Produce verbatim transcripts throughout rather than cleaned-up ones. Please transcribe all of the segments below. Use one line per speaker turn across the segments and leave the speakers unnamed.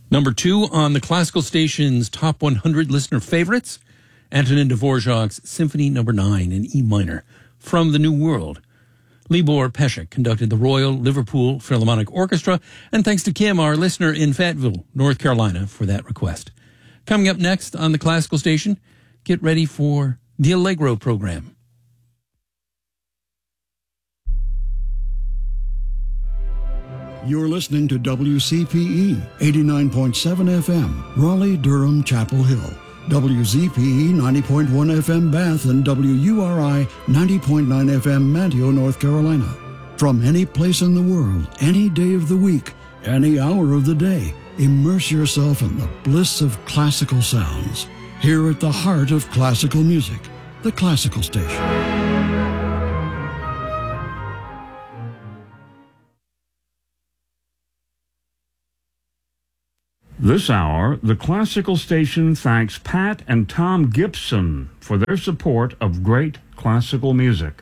Number two on the Classical Station's Top one hundred Listener Favorites, Antonin Dvorak's Symphony Number nine in E minor from the New World. Libor Pesek conducted the Royal Liverpool Philharmonic Orchestra, and thanks to Kim, our listener in Fayetteville, North Carolina, for that request. Coming up next on the Classical Station, get ready for the Allegro program.
You're listening to W C P E, eighty-nine point seven F M, Raleigh, Durham, Chapel Hill. W Z P E, ninety point one F M, Bath, and W U R I, ninety point nine F M, Manteo, North Carolina. From any place in the world, any day of the week, any hour of the day, immerse yourself in the bliss of classical sounds. Here at the heart of classical music, the Classical Station.
This hour, the Classical Station thanks Pat and Tom Gibson for their support of great classical music.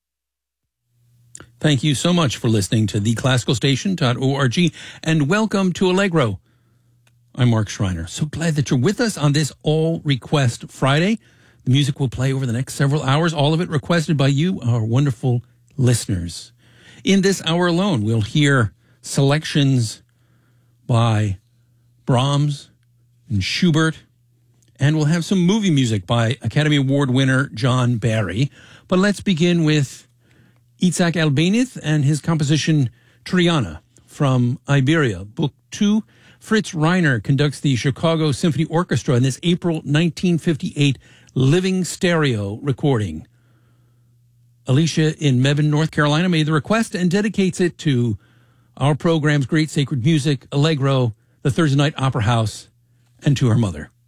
Thank you so much for listening to the classical station dot org, and welcome to Allegro. I'm Mark Schreiner. So glad that you're with us on this All Request Friday. The music will play over the next several hours, all of it requested by you, our wonderful listeners. In this hour alone, we'll hear selections by Brahms and Schubert, and we'll have some movie music by Academy Award winner John Barry. But let's begin with Isaac Albéniz and his composition Triana from Iberia, Book two. Fritz Reiner conducts the Chicago Symphony Orchestra in this April nineteen fifty-eight living stereo recording. Alicia in Mebane, North Carolina made the request and dedicates it to our program's great sacred music, Allegro, the Thursday Night Opera House, and to her mother.